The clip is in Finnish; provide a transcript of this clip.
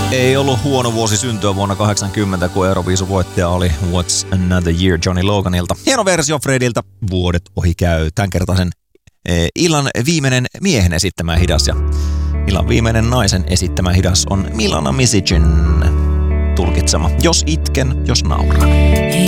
Ei ollut huono vuosi syntyä vuonna 80, kun Euroviisu-voittaja oli What's Another Year Johnny Loganilta. Hieno versio Frediltä, Vuodet ohi käy, tämänkertaisen illan viimeinen miehen esittämä hidas ja illan viimeinen naisen esittämä hidas on Milana Misicin tulkitsema Jos itken, jos nauran.